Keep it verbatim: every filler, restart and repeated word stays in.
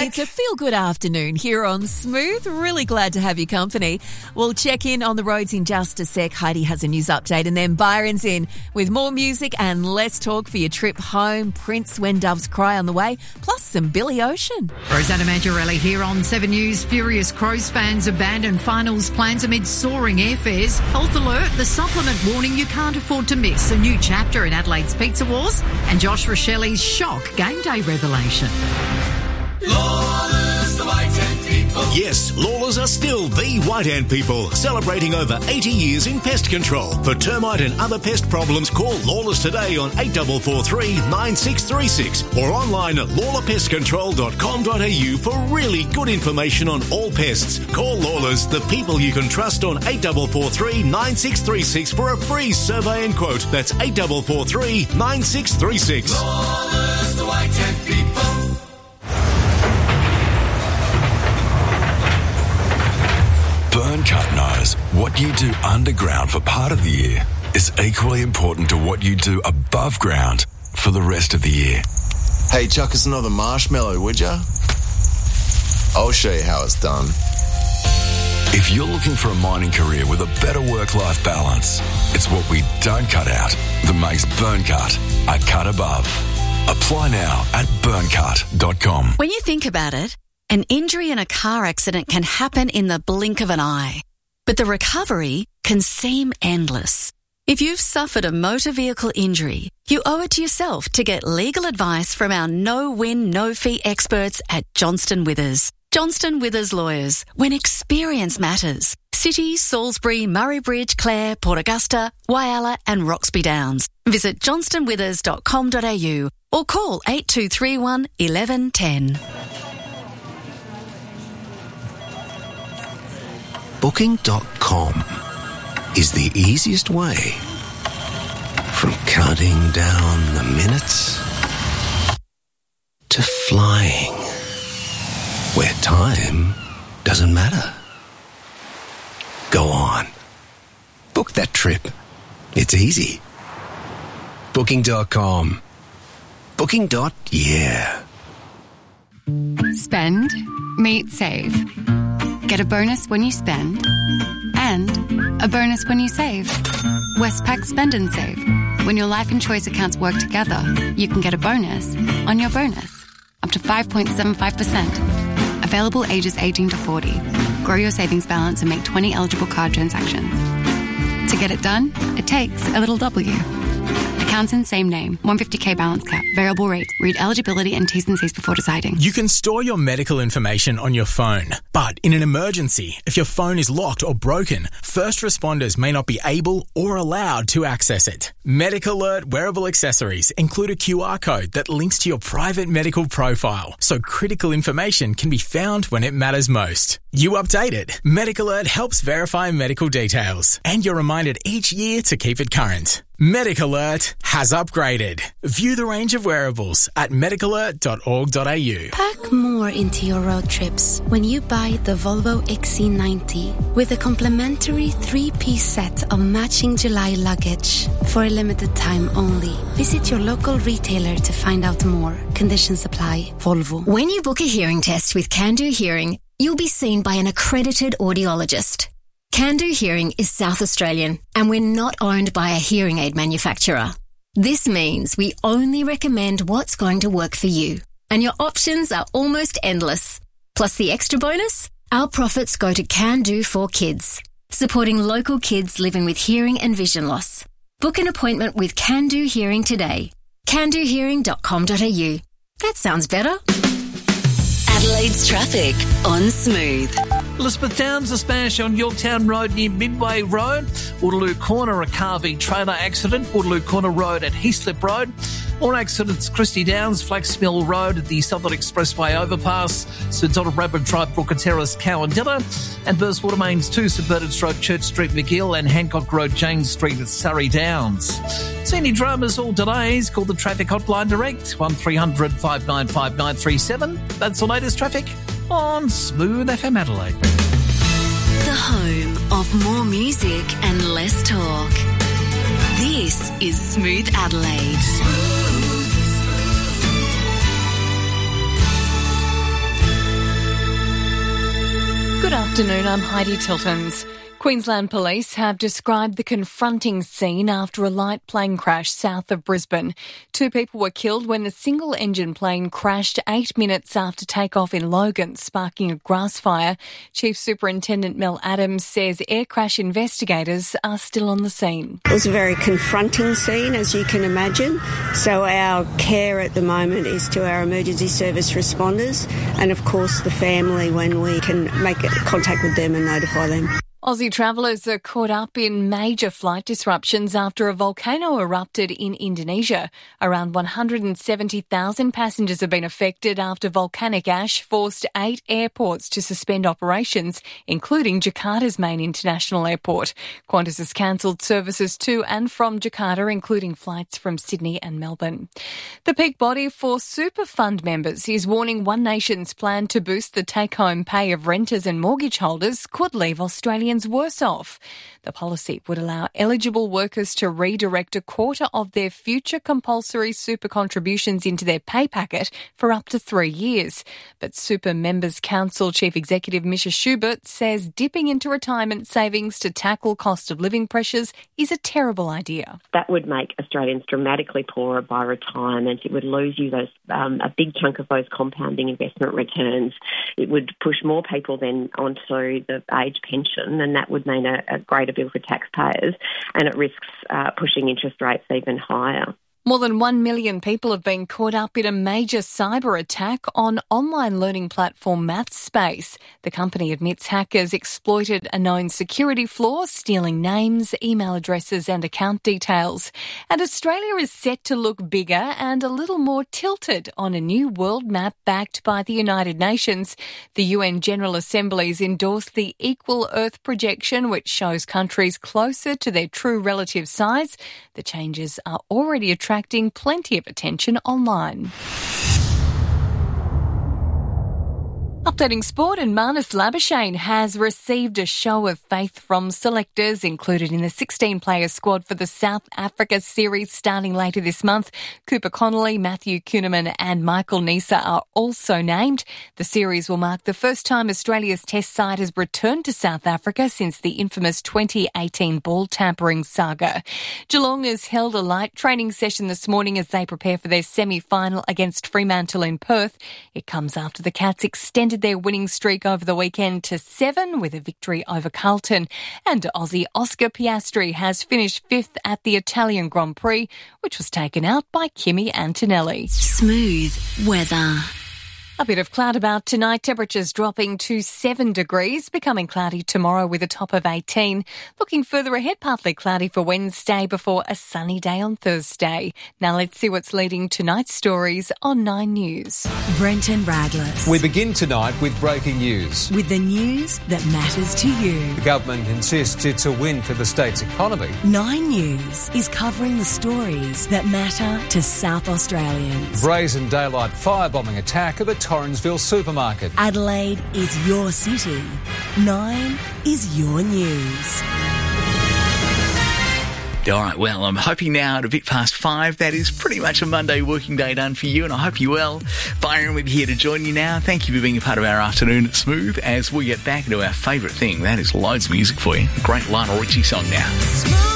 It's a feel-good afternoon here on Smooth. Really glad to have your company. We'll check in on the roads in just a sec. Heidi has a news update and then Byron's in with more music and less talk for your trip home. Prince, When Doves Cry on the way, plus some Billy Ocean. Rosanna Mangiarelli here on seven News. Furious Crows fans abandon finals plans amid soaring airfares. Health alert, the supplement warning you can't afford to miss. A new chapter in Adelaide's Pizza Wars and Josh Rochelli's shock game day revelation. Lawlers, the White Ant People. Yes, Lawlers are still the White Ant People, celebrating over eighty years in pest control. For termite and other pest problems, call Lawlers today on eight four four three, nine six three six or online at lawler pest control dot com dot a u for really good information on all pests. Call Lawlers, the people you can trust, on eight four four three, nine six three six for a free survey and quote. That's eight four four three, nine six three six. Lawlers, the White Ant People. Burncut knows what you do underground for part of the year is equally important to what you do above ground for the rest of the year. Hey, chuck us another marshmallow, would ya? I'll show you how it's done. If you're looking for a mining career with a better work-life balance, it's what we don't cut out that makes Burncut a cut above. Apply now at burncut dot com. When you think about it, an injury in a car accident can happen in the blink of an eye, but the recovery can seem endless. If you've suffered a motor vehicle injury, you owe it to yourself to get legal advice from our no-win, no-fee experts at Johnston Withers. Johnston Withers Lawyers, when experience matters. City, Salisbury, Murray Bridge, Clare, Port Augusta, Whyalla and Roxby Downs. Visit johnston withers dot com dot a u or call eight two three one, one one one zero. Booking dot com is the easiest way from counting down the minutes to flying, where time doesn't matter. Go on. Book that trip. It's easy. Booking dot com. Booking. Yeah. Spend, meet, save. Get a bonus when you spend and a bonus when you save. Westpac Spend and Save. When your life and choice accounts work together, you can get a bonus on your bonus, up to five point seven five percent. Available ages eighteen to forty. Grow your savings balance and make twenty eligible card transactions. To get it done, it takes a little W. Accounts in same name. one hundred fifty thousand balance cap. Variable rate. Read eligibility and T's and C's before deciding. You can store your medical information on your phone, but in an emergency, if your phone is locked or broken, first responders may not be able or allowed to access it. MedicAlert wearable accessories include a Q R code that links to your private medical profile, so critical information can be found when it matters most. You update it. MedicAlert helps verify medical details, and you're reminded each year to keep it current. MedicAlert has upgraded. View the range of wearables at medic alert dot org dot a u. Pack more into your road trips when you buy the Volvo X C ninety with a complimentary three-piece set of matching July luggage for a limited time only. Visit your local retailer to find out more. Conditions apply. Volvo. When you book a hearing test with Can Do Hearing, you'll be seen by an accredited audiologist. Can Do Hearing is South Australian, and we're not owned by a hearing aid manufacturer. This means we only recommend what's going to work for you, and your options are almost endless. Plus the extra bonus, our profits go to Can Do for Kids, supporting local kids living with hearing and vision loss. Book an appointment with Can Do Hearing today. can do hearing dot com dot a u. That sounds better. Adelaide's traffic on Smooth. Elizabeth Downs, a smash on Yorktown Road near Midway Road. Waterloo Corner, a car v trailer accident. Waterloo Corner Road at Heaslip Road. More accidents, Christie Downs, Flax Mill Road at the Southern Expressway overpass. St Donald Rabbit Drive, Brooker Terrace, Cowandilla. And Burst Watermains two, St Bernard's Road, Church Street, McGill. And Hancock Road, James Street at Surrey Downs. See any dramas or delays? Call the traffic hotline direct, one three hundred, five nine five, nine three seven. That's the latest traffic on Smooth F M Adelaide. The home of more music and less talk. This is Smooth Adelaide. Afternoon, I'm Heidi Tiltons. Queensland Police have described the confronting scene after a light plane crash south of Brisbane. Two people were killed when the single-engine plane crashed eight minutes after takeoff in Logan, sparking a grass fire. Chief Superintendent Mel Adams says air crash investigators are still on the scene. It was a very confronting scene, as you can imagine. So our care at the moment is to our emergency service responders and, of course, the family when we can make contact with them and notify them. Aussie travellers are caught up in major flight disruptions after a volcano erupted in Indonesia. Around one hundred seventy thousand passengers have been affected after volcanic ash forced eight airports to suspend operations, including Jakarta's main international airport. Qantas has cancelled services to and from Jakarta, including flights from Sydney and Melbourne. The peak body for super fund members is warning One Nation's plan to boost the take-home pay of renters and mortgage holders could leave Australians worse off. The policy would allow eligible workers to redirect a quarter of their future compulsory super contributions into their pay packet for up to three years. But Super Members Council Chief Executive Misha Schubert says dipping into retirement savings to tackle cost of living pressures is a terrible idea. That would make Australians dramatically poorer by retirement. It would lose you those um, a big chunk of those compounding investment returns. It would push more people then onto the age pension, and that would mean a, a greater bill for taxpayers, and it risks uh, pushing interest rates even higher. More than one million people have been caught up in a major cyber attack on online learning platform MathSpace. The company admits hackers exploited a known security flaw, stealing names, email addresses and account details. And Australia is set to look bigger and a little more tilted on a new world map backed by the United Nations. The U N General Assembly's endorsed the Equal Earth projection, which shows countries closer to their true relative size. The changes are already attracting attracting plenty of attention online. Updating sport, and Marnus Labuschagne has received a show of faith from selectors, included in the sixteen-player squad for the South Africa series starting later this month. Cooper Connolly, Matthew Kuhnemann and Michael Neser are also named. The series will mark the first time Australia's test side has returned to South Africa since the infamous twenty eighteen ball tampering saga. Geelong has held a light training session this morning as they prepare for their semi-final against Fremantle in Perth. It comes after the Cats extended their winning streak over the weekend to seven with a victory over Carlton. And Aussie Oscar Piastri has finished fifth at the Italian Grand Prix, which was taken out by Kimi Antonelli. Smooth weather. A bit of cloud about tonight, temperatures dropping to seven degrees, becoming cloudy tomorrow with a top of eighteen. Looking further ahead, partly cloudy for Wednesday before a sunny day on Thursday. Now let's see what's leading tonight's stories on Nine News. Brenton Radless. We begin tonight with breaking news. With the news that matters to you. The government insists it's a win for the state's economy. Nine News is covering the stories that matter to South Australians. Brazen daylight firebombing attack of a Torrensville supermarket. Adelaide is your city. Nine is your news. All right, well, I'm hoping now at a bit past five, that is pretty much a Monday working day done for you, and I hope you're well. Byron will be here to join you now. Thank you for being a part of our afternoon at Smooth as we get back into our favourite thing. That is loads of music for you. A great Lionel Richie song now.